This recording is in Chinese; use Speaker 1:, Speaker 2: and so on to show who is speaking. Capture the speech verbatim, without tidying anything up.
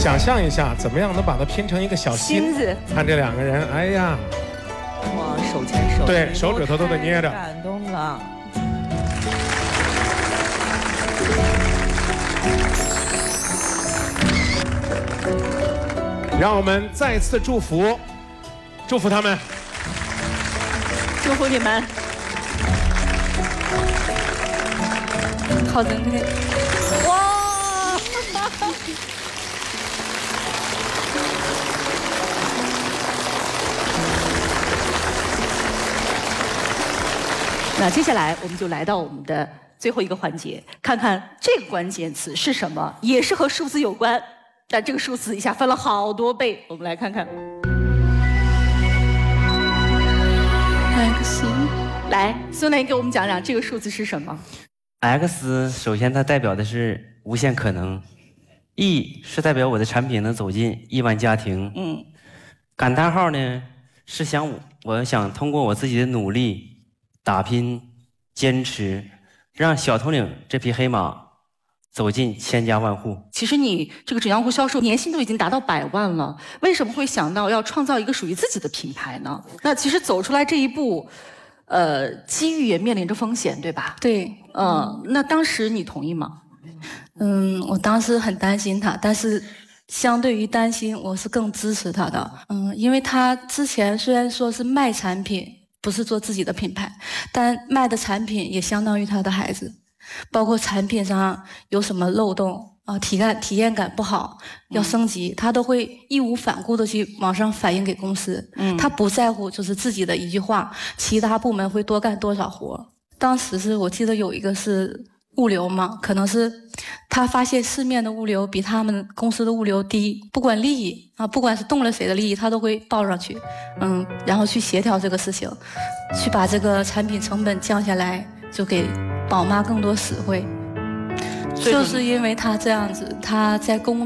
Speaker 1: 想象一下，怎么样能把它拼成一个小心？
Speaker 2: 心子。
Speaker 1: 看这两个人，哎呀，
Speaker 2: 哇，手牵手，
Speaker 1: 对，手指头都得捏着，
Speaker 2: 感动了。
Speaker 1: 让我们再次祝福，祝福他们，
Speaker 2: 祝福你们。
Speaker 3: 好珍贵。
Speaker 2: 哇！那接下来我们就来到我们的最后一个环节，看看这个关键词是什么，也是和数字有关，但这个数字一下翻了好多倍，我们来看看。
Speaker 3: X，
Speaker 2: 来，孙雷给我们讲讲这个数字是什么
Speaker 4: ？X 首先它代表的是无限可能 ，E 是代表我的产品能走进亿万家庭，
Speaker 2: 嗯，
Speaker 4: 感叹号呢是想我想通过我自己的努力。打拼、坚持，让小头领这匹黑马走进千家万户。
Speaker 2: 其实你这个纸浆糊销售年薪都已经达到百万了，为什么会想到要创造一个属于自己的品牌呢？那其实走出来这一步，呃，机遇也面临着风险，对吧？
Speaker 3: 对，
Speaker 2: 嗯，那当时你同意吗？
Speaker 3: 嗯，我当时很担心他，但是相对于担心，我是更支持他的。嗯，因为他之前虽然说是卖产品。不是做自己的品牌，但卖的产品也相当于他的孩子，包括产品上有什么漏洞啊，体感体验感不好，要升级，他都会义无反顾的去往上反映给公司。嗯，他不在乎就是自己的一句话，其他部门会多干多少活。当时是我记得有一个是物流嘛，可能是他发现市面的物流比他们公司的物流低，不管利益啊，不管是动了谁的利益，他都会报上去，嗯，然后去协调这个事情，去把这个产品成本降下来，就给宝妈更多实惠。就是因为他这样子，他在公